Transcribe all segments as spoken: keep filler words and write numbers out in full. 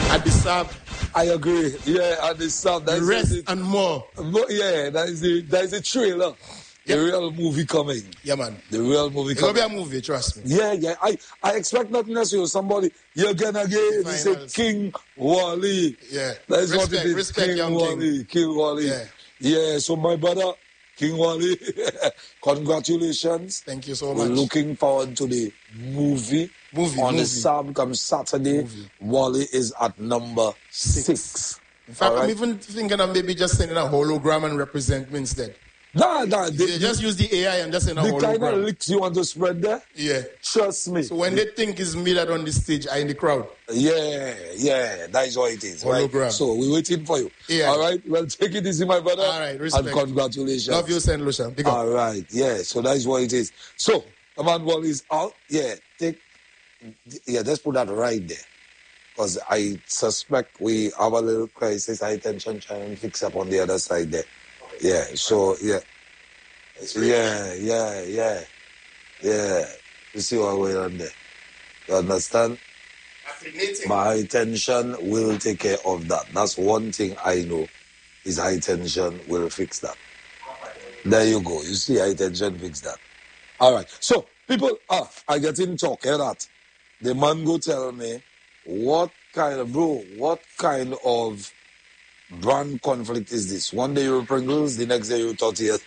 At the sub. I agree. Yeah, at the sub. The rest it. and more. But yeah, that is the that is a trailer. Yep. The real movie coming. Yeah, man. The real movie it's coming. It's going to be a movie, trust me. Yeah, yeah. I, I expect nothing else. You somebody, you're gonna get, he said King Wally. Yeah. That is respect, what it is. Respect, King young Wally. King. King Wally. Yeah. Yeah, so my brother, King Wally, congratulations. Thank you so much. We're looking forward to the movie. Movie, On movie. the Sab comes Saturday. Movie. Wally is at number six. six. In fact, right? I'm even thinking of maybe just sending a hologram and represent me instead. Nah, nah. They, they just use the A I and just send a the hologram. The kind of licks you want to spread there? Yeah. Trust me. So when they think it's me that on the stage, I in the crowd. Yeah, yeah. That is what it is. Hologram. Right? So we're waiting for you. Yeah. All right? Well, take it easy, my brother. All right, respect. And congratulations. Love you, Saint Lucia. Big All right. Yeah, so that is what it is. So, the man Wally is out. Yeah, take... Yeah, let's put that right there. Because I suspect we have a little crisis, high tension trying to fix up on the other side there. Yeah, so, yeah. Yeah, yeah, yeah. Yeah. You see what's going on there. You understand? My high tension will take care of that. That's one thing I know. Is high tension will fix that. There you go. You see, high tension fix that. All right. So, people, ah, I get in talk, hear that? The man go tell me, what kind of, bro, what kind of brand conflict is this? One day you're Pringles, the next day you're tortillas.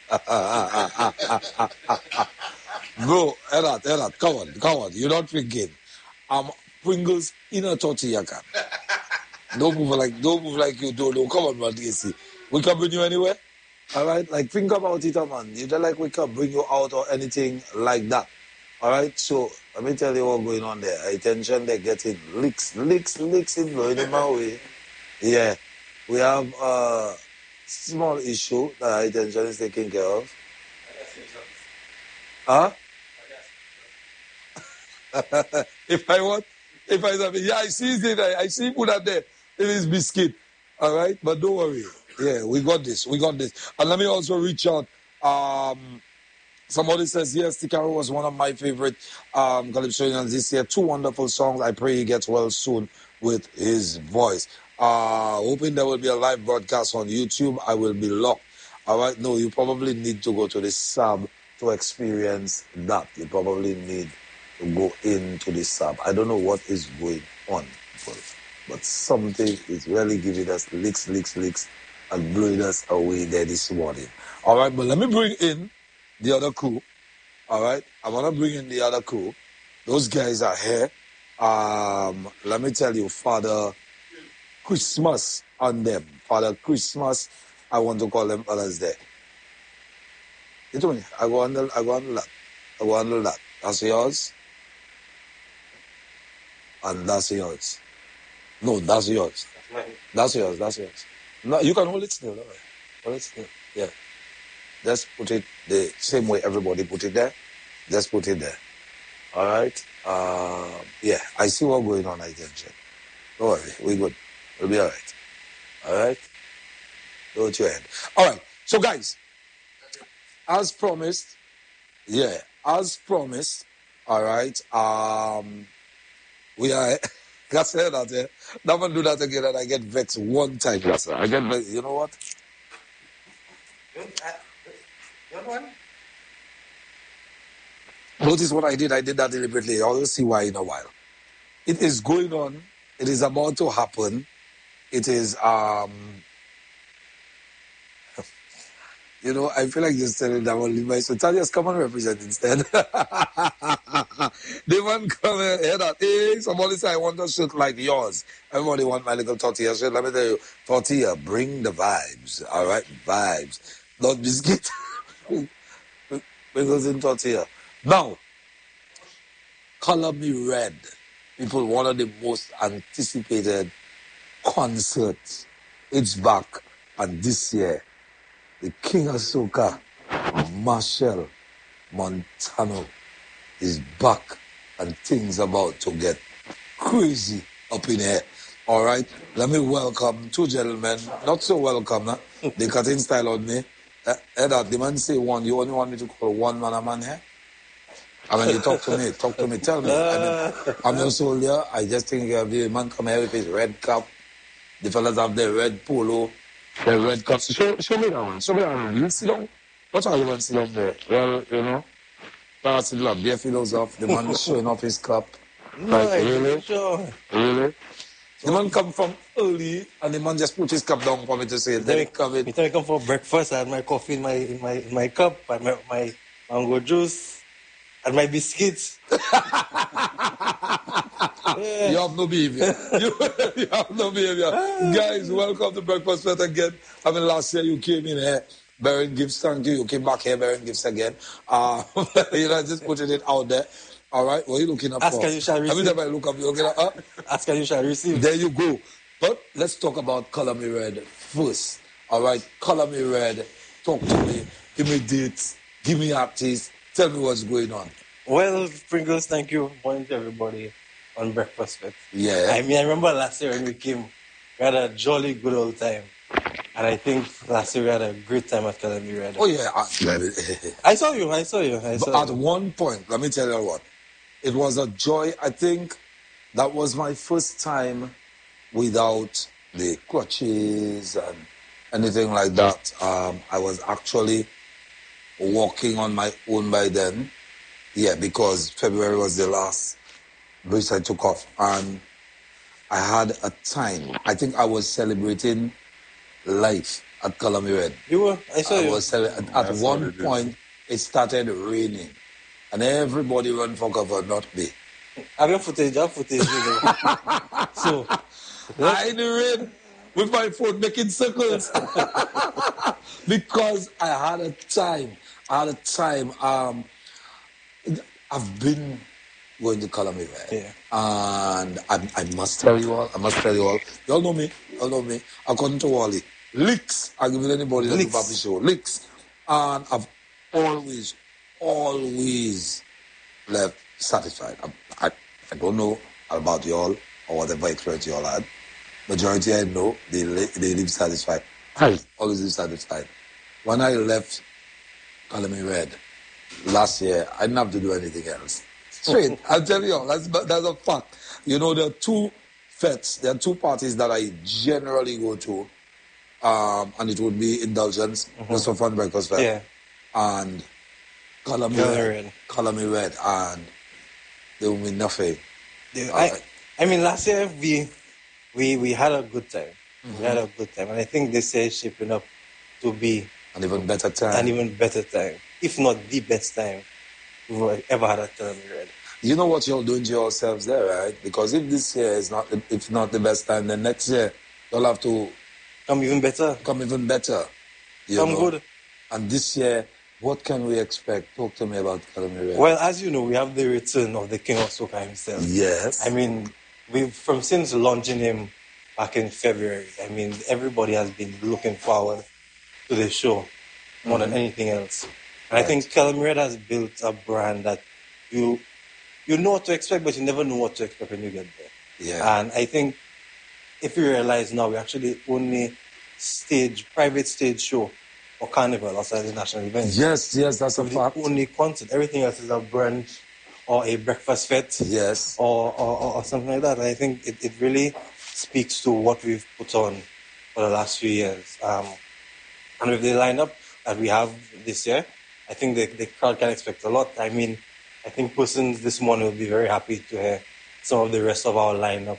Bro, hear that, hear that. Come on, come on. You're not thinking. I'm Pringles in a tortilla can. Don't move like, don't move like you do. No, come on, man, D C. We can bring you anywhere. All right? Like, think about it, man. You don't like we can bring you out or anything like that. All right? So, let me tell you what's going on there. Attention, they're getting licks, licks, licks in blowing in my way. Yeah. We have a small issue that attention is taking care of. Huh? If I want, if I say, yeah, I see it, I, I see put that there. It is biscuit. All right? But don't worry. Yeah, we got this. We got this. And let me also reach out. Um, somebody says, yes, Tikaro was one of my favorite um, Calypsonians this year. Two wonderful songs. I pray he gets well soon with his voice. Uh, hoping there will be a live broadcast on YouTube. I will be locked. All right? No, you probably need to go to the sub to experience that. You probably need to go into the sub. I don't know what is going on, but, but something is really giving us licks, licks, licks, and blowing us away there this morning. All right, but let me bring in the other crew. All right, I want to bring in the other crew. Those guys are here. Um, let me tell you, Father Christmas on them. Father Christmas, I want to call them others there. You told me, I go handle, I go handle that. I go handle that. That's yours. And that's yours. No, that's yours. That's yours, that's yours. No, you can hold it still. All right. Hold it still. Yeah. Just put it the same way everybody put it there. Just put it there. All right? Uh, yeah, I see what's going on, I can check. Don't worry, we're good. We'll be all right. All right? Don't your head. All right. So, guys, as promised, yeah, as promised, all right, um, we are... I said that, yeah. Never do that again and I get vexed one time. Yes, sir. I get vexed. You know what? Notice what I did. I did that deliberately. I'll see why in a while. It is going on. It is about to happen. It is, um... You know, I feel like just telling them I'll leave my so Talia's come and represent instead. They want to come and hear that. Hey, somebody say I want a shirt like yours. Everybody want my little tortilla shirt. Let me tell you, tortilla, bring the vibes. All right, vibes. Not biscuit. Because in tortilla. Now, Color Me Red. People, one of the most anticipated concerts. It's back. And this year, the King of Soca, Machel Montano, is back and things about to get crazy up in here. All right, let me welcome two gentlemen. Not so welcome, huh? They cutting style on me. Uh, Edda, the man say one. You only want me to call one man a man here? I mean, you talk to me, talk to me, tell me. I mean, I'm no soldier. I just think you have the man come here with his red cap. The fellas have their red polo, their red cups. Show, show me that one. Show me that one. You sit down. What are you going to sit down there? Well, you know, that's it. Bare fellows off. The man showing off his cup. No, Like, I really? sure. Really? The man come from early, and the man just put his cup down for me to say, then he come in. Me tell me come for breakfast. I had my coffee in my in my in my cup, I had my, my mango juice, and my biscuits. Yeah. You have no behavior. you, you have no behavior. Guys, welcome to Breakfast Fete again. I mean, last year you came in here bearing gifts. Thank you. You came back here bearing gifts again. Uh, you know, just putting it out there. All right, what are you looking up Ask for? and you shall receive. Every time I look up, you're looking at, uh, Ask and you shall receive. there you go. But let's talk about Color Me Red first. All right, Color Me Red. Talk to me. Give me dates. Give me artists. Tell me what's going on. Well, Pringles, thank you. Morning to everybody on Breakfast Fete. Yeah. I mean, I remember last year when we came, we had a jolly good old time. And I think last year we had a great time at Color Me Red. Oh, yeah. I, I saw you, I saw you, I But saw at you. one point, let me tell you what, it was a joy. I think that was my first time without the crutches and anything like that. Um, I was actually walking on my own by then. Yeah, because February was the last bridge I took off. And I had a time. I think I was celebrating life at Color Me Red. You were, I saw I you. was cele- at, at one point, it started raining. And everybody run for cover, not me. I have your footage, I have footage. You know. So, I in the rain with my phone making circles. Because I had a time. I had a time. Um, I've been going to Color Me Red. Yeah. And I, I must tell you all, I must tell you all, you all know me, you all know me. According to Wally, licks. I'll give it anybody that Licks. do public show. Licks. And I've always, always left satisfied. I, I, I don't know about y'all or whatever experience y'all had. Majority I know, they, li- they live satisfied. I always live satisfied. When I left Color Me Red last year, I didn't have to do anything else. Straight, I'll tell you all, that's, that's a fact. You know, there are two fetes, there are two parties that I generally go to, um, and it would be Indulgence, mm-hmm. Just for Fun Breakfast Fete, yeah. and Color Me Color Red, Red. Color Me Red, and they will mean nothing. Yeah, All I, right. I mean, last year we we we had a good time. Mm-hmm. We had a good time, and I think this year is shaping up to be An even better time. an even better time, if not the best time we've ever had at Color Me Red. You know what you're doing to yourselves there, right? Because if this year is not, if not the best time, then next year you'll have to Come even better. come even better. You Come know? good. And this year, what can we expect? Talk to me about Color Me Red. Well, as you know, we have the return of the King of Soca himself. Yes. I mean, we've from since launching him back in February. I mean, everybody has been looking forward to the show more Mm-hmm. than anything else. And Right. I think Color Me Red has built a brand that you you know what to expect, but you never know what to expect when you get there. Yeah. And I think if you realize now, we actually only stage private stage show or carnival outside the national events. Yes, yes, that's a The fact. only concert. Everything else is a brunch or a breakfast fete Yes. or, or, or, or something like that. And I think it, it really speaks to what we've put on for the last few years. Um, and with the lineup that we have this year, I think the, the crowd can expect a lot. I mean, I think persons this morning will be very happy to hear some of the rest of our lineup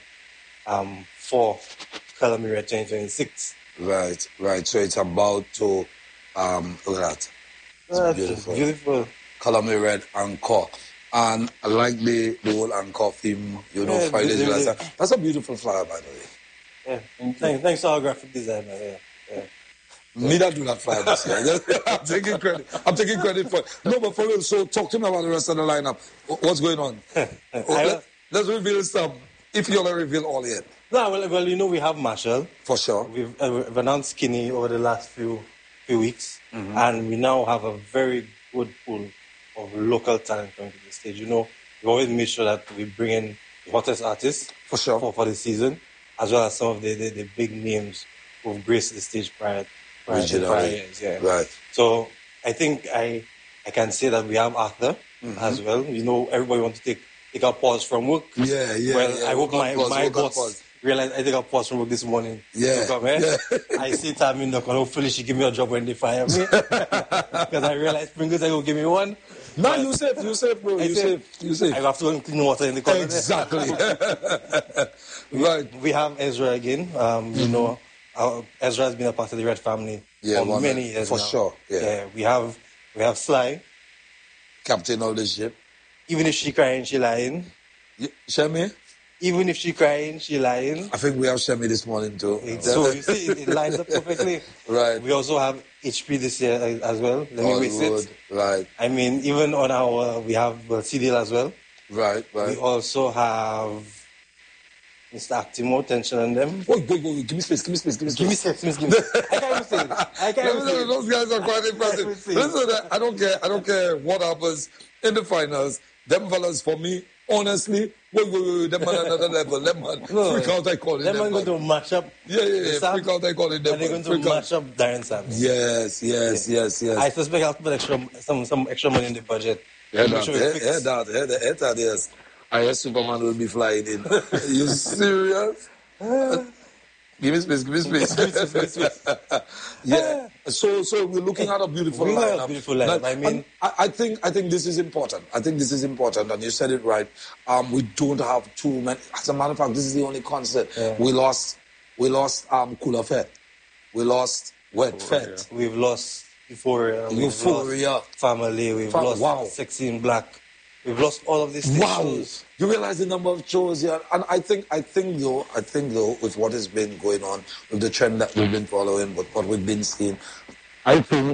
um, for Color Me Red twenty twenty-six. Right, right. So it's about to, um, look at that. It's Uh, beautiful. Beautiful. Color Me Red Encore. And I like the, the whole Encore theme, you know, Yeah, Friday, the- July. the- Saturday. That's a beautiful flower, by the way. Yeah. And thanks, thanks to our graphic designer. Yeah. Yeah. Me that do that fly this year. I'm taking credit. I'm taking credit for it. No, but for real, so talk to me about the rest of the lineup. Wh- What's going on? Oh, let, let's reveal some, if you want to reveal all yet. No, well, well, you know, we have Marshall. For sure. We've, uh, we've announced Skinny over the last few few weeks, and we now have a very good pool of local talent coming to the stage. You know, we always make sure that we bring in the hottest artists For sure. for, for the season, as well as some of the, the, the big names who've graced the stage prior, prior to Originally. prior years. Yeah. Right. So I think I I can say that we have Arthur, mm-hmm. as well. You know, everybody wants to take take a pause from work. Yeah, yeah. Well, yeah. I hope my, pause, my boss realized I take a pause from work this morning. Yeah. Come, eh? yeah. I see Tammy knock on. Hopefully she give me a job when they fire me. Because I realized Pringles, I will give me one. No, you safe, you safe, bro. You safe, you safe. I have to go and clean water in the corner. Exactly. Right. We have Ezra again. Um, mm-hmm. You know, our, Ezra has been a part of the Red family yeah, for many years for now. sure. Yeah. yeah. We have we have Sly, captain of the ship. Even if she crying, she lying. Yeah, Shemi? Even if she crying, she lying. I think we have Shemi this morning too. So you see, it, it lines up perfectly. Right. We also have H P this year as well. Let me waste it. Right. I mean, even on our, we have uh, C D L as well. Right, right. We also have Mister Actimo, tension on them. Wait, wait, wait, give me space, give me space, give me space. Give me space, give me space. I can't even say it. I can't even say it. Those guys are quite impressive. Listen, I don't care, I don't care what happens in the finals. Them fellas, for me, honestly, wait, wait, wait, them man another level. Them man, no, freak out, I call it. Them man going to match up. Yeah, yeah, yeah, freak out, I call it. Them and they're going to freak match out. up Darren Sams. Yes, yes, yeah. yes, yes. I suspect I'll put extra, some, some extra money in the budget. Yeah, that, sure yeah, yeah, that, yeah, that, yeah, that, yes. I hear Superman will be flying in. You serious? Uh, give me space, give me space. give me space, give me space. Yeah. So, so we're looking at a beautiful we lineup. A beautiful lineup. I mean, I, I think, I think this is important. I think this is important, and you said it right. Um, we don't have too many. As a matter of fact, this is the only concert yeah. we lost. We lost um Kula Fete. We lost Wet oh, Fete. Yeah. We've lost Euphoria. We've Euphoria. Lost Family. We've Fa- lost wow. Sexy in Black. We've lost all of these things. Wow. You realize the number of shows here, and I think, I think though, I think though, with what has been going on, with the trend that we've been following, with what we've been seeing, I think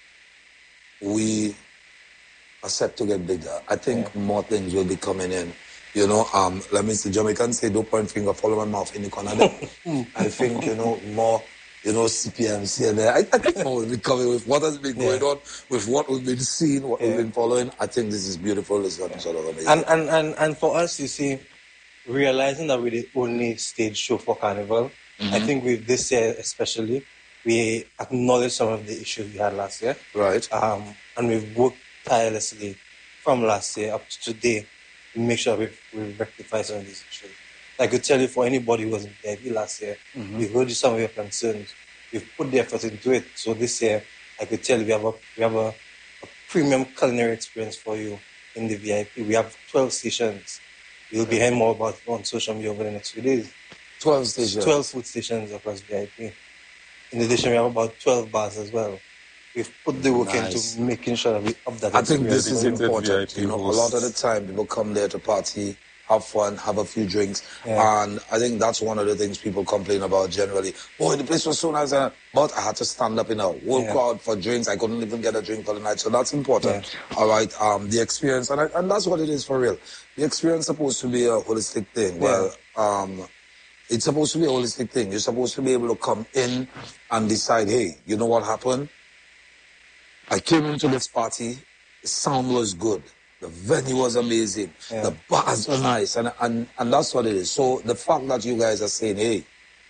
we are set to get bigger. I think yeah. more things will be coming in. You know, um, let me see, Jamaicans say, don't point finger, follow my mouth in the corner there. I think, you know, more, you know, C P M C and there. I, I think more will be coming with what has been going yeah. on, with what we've been seeing, what yeah. we've been following. I think this is beautiful. It's yeah. sort of amazing. And, and, and, and for us, you see, realizing that we're the only stage show for Carnival, mm-hmm. I think with this year especially, we acknowledge some of the issues we had last year. Right. Um, and we've worked tirelessly from last year up to today to make sure we we rectify some of these issues. I could tell you, for anybody who was in V I P last year, mm-hmm. we heard you some of your concerns. We've put the effort into it. So this year, I could tell you we have a we have a, a premium culinary experience for you in the V I P. We have twelve stations. You'll be hearing more about it on social media over the next few days. twelve stations? twelve food stations across V I P. In addition, we have about twelve bars as well. We've put the work nice. into making sure that we up that. I think this is important. You know, a lot of the time people come there to party, have fun, have a few drinks. Yeah. And I think that's one of the things people complain about generally. Boy, the place was so nice. But I had to stand up in a whole yeah. crowd for drinks. I couldn't even get a drink for the night. So that's important. Yeah. All right. Um, the experience. And, I, and that's what it is for real. The experience is supposed to be a holistic thing. Yeah. Well, um, it's supposed to be a holistic thing. You're supposed to be able to come in and decide, hey, you know what happened? I came into this party. The sound was good. The venue was amazing. Yeah. The bars were nice. And, and and that's what it is. So the fact that you guys are saying, hey,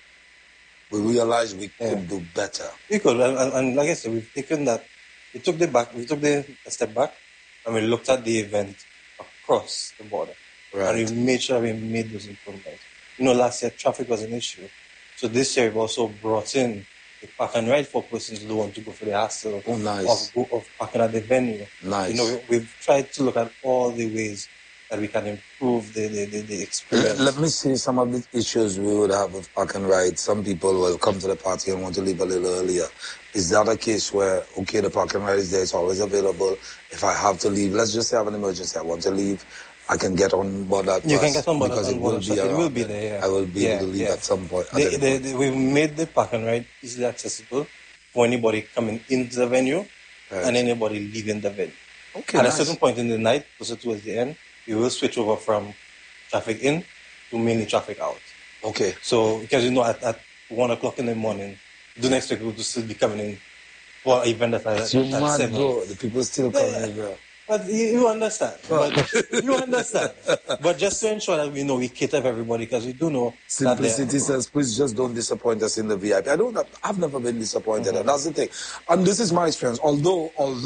we realized we yeah. could do better. We could. And, and, and like I said, we've taken that. We took the back. We took the a step back, and we looked at the event across the border. Right. And we made sure we made those improvements. You know, last year traffic was an issue. So this year we've also brought in the park and ride for persons who want to go for the hassle oh, nice. of, of parking at the venue. Nice. You know, we, we've tried to look at all the ways that we can improve the, the, the, the experience. Let me see some of the issues we would have with park and ride. Some people will come to the party and want to leave a little earlier. Is that a case where, okay, the park and ride is there, it's always available. If I have to leave, let's just say I have an emergency, I want to leave, I can get on board that bus. You can get on board because on it will be be It will be there, yeah. I will be yeah, able to leave yeah. at some point. They, they, they, we've made the park and ride easily accessible for anybody coming into the venue right. and anybody leaving the venue. Okay, At nice. a certain point in the night, closer towards the end, we will switch over from traffic in to mainly traffic out. Okay. So, because you know, at, at one o'clock in the morning, you don't expect people to still be coming in for an event that at, You're at mad, seven. Bro. The people still coming yeah. in, bro. But you, you understand. But you understand. But just to ensure that we know we cater for everybody, because we do know Simplicity says, please just don't disappoint us in the V I P. I don't. I've never been disappointed, mm-hmm. and that's the thing. And this is my experience. Although, although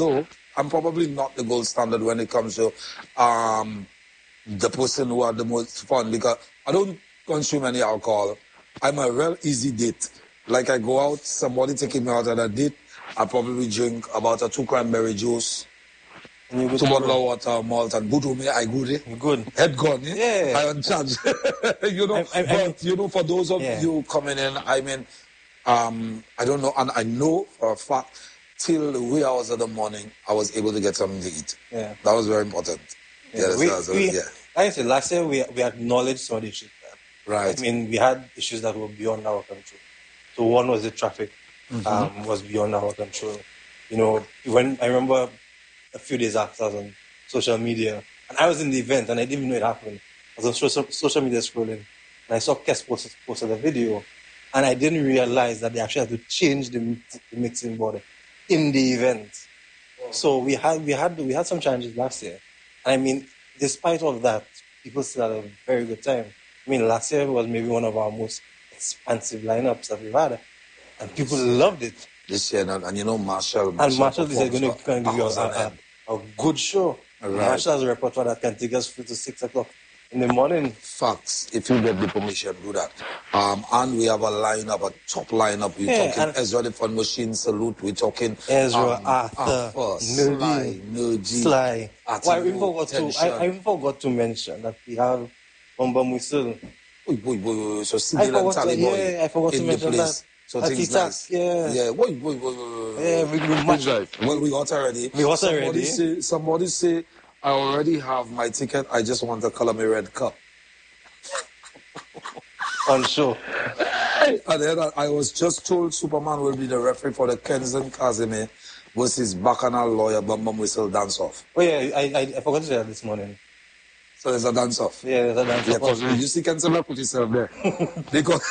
I'm probably not the gold standard when it comes to um, the person who had the most fun because I don't consume any alcohol. I'm a real easy date. Like I go out, somebody taking me out on a date, I probably drink about a two cranberry juice, And you go two to bottle room. of water, malt, and good me, I good. Eh? Good. Head gone, eh? Yeah. I on charge. you know, I- I- I but mean- you know, for those of Yeah. you coming in, I mean, um, I don't know, and I know for a fact, till the wee hours of the morning, I was able to get something to eat. Yeah. That was very important. Yeah, that's, we, that's, we, yeah. Like I said, last year we, we acknowledged some of the issues. Right. I mean, we had issues that were beyond our control. So one was the traffic, Mm-hmm. um, was beyond our control. You know, when I remember a few days after I was on social media, and I was in the event and I didn't even know it happened. I was on social, social media scrolling, and I saw Kes posted, posted a video, and I didn't realize that they actually had to change the, mix- the mixing board in the event. So we had we had we had some challenges last year. And I mean, despite all of that, people still had a very good time. I mean, last year was maybe one of our most expansive lineups that we've had, and people loved it. This year, and, and you know, Marshall. And Marshall is going performs to going to give you a, hours on a, end. a, a good show. Right. Marshall has a repertoire that can take us through to six o'clock in the morning. Facts. If you get the permission, do that. Um, and we have a lineup, a top lineup. We're Yeah, talking and- Ezra the Fun Machine Salute. We're talking Ezra, um, Arthur, Sly, Nerdy, Nerdy, Sly. Atimu, Well, I even forgot to Tension. I, I even forgot to mention that we have Bamba Musil. Boy, boy, boy, boy. So I Sibyl and forgot to- Tally Boy yeah, I forgot to in the mention place. that. So That things T-Tac, nice. yeah. Yeah. Boy, boy, boy, boy. Yeah, we- we match- Well, we got already. We got somebody already. Say, somebody say, I already have my ticket. I just want to color me red cup. On show. And then I- I was just told Superman will be the referee for the Kenzen Kazime versus Bacchanal lawyer Bamba Whistle dance off. Oh yeah, I, I I forgot to say that this morning. So there's a dance off. Yeah, there's a dance Yeah, off. because you see Kenzen put yourself there. Because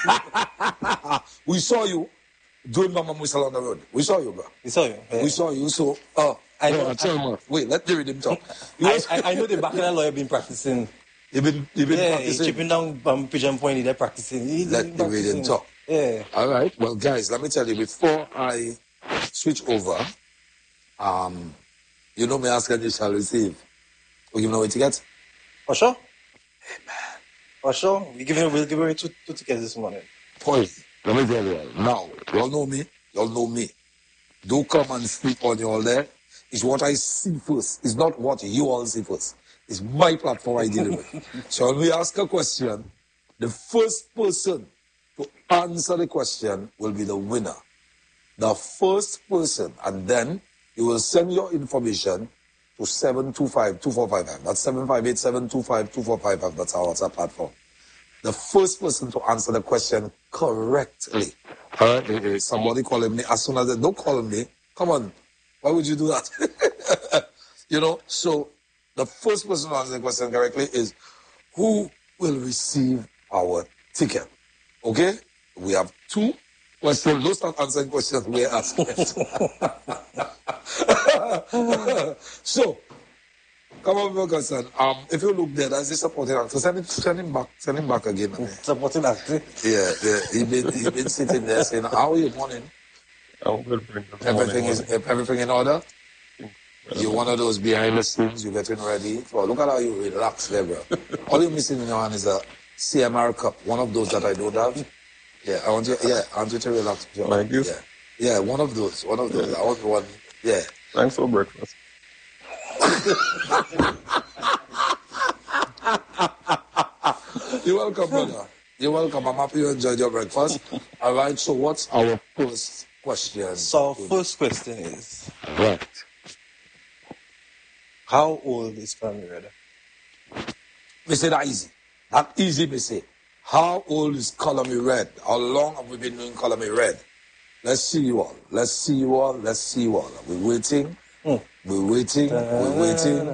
we saw you doing Bamba Whistle on the road. We saw you, bro. We saw you. Yeah. We saw you. So, uh, I no, know- I tell you, wait, let the rhythm talk. You I, was- I, I know the Bacchanal lawyer been practicing. You've been, you've been Yeah, he's practicing. chipping down um, Pigeon Point. He's there practicing. He's Let been the rhythm practicing. talk. Yeah. All right. Well, guys, let me tell you, before I switch over, um, you know me asking you shall receive. We give away tickets? For sure. Amen. For sure. We give we'll give away two, two tickets this morning. Boys, let me tell you. Now, y'all know me. Y'all know me. Don't come and sleep on y'all there. It's what I see first. It's not what you all see first. It's my platform I deal with. So when we ask a question, the first person to answer the question will be the winner. The first person, and then you will send your information to seven two five two four five five. That's seven five eight seven two five two four five five. That's our WhatsApp platform. The first person to answer the question correctly. All right, eh, eh, somebody calling me. As soon as they don't call me, come on. Why would you do that? You know, so the first person to answer the question correctly is who will receive our ticket. Okay? We have two questions. Don't start answering questions we're asking. So, come on, Wilkerson. Um, if you look there, that's the supporting actor. Send him, send him back. Send him back again. Man. Supporting actor. Yeah, yeah. He been he been sitting there saying, "How are you morning? I'm good, friend. Good Everything morning. is everything in order." You're one of those behind the scenes. You're getting ready. Well, look at how you relax there, bro. All you're missing in your hand is a C M R cup. One of those that I don't have. Yeah, I want you. Yeah, I want you to relax. Joe. Like this? Yeah, yeah. One of those. One of those. I want one. Yeah. Thanks for breakfast. You're welcome, brother. You're welcome. I'm happy you enjoyed your breakfast. All right. So, what's our first question? So our first question is, Right. how old is Connie Redder? Me say that easy. That easy, me say. How old is Color Me Red? How long have we been doing Color Me Red? Let's see you all. Let's see you all. Let's see you all. We're waiting. We're waiting. We're waiting.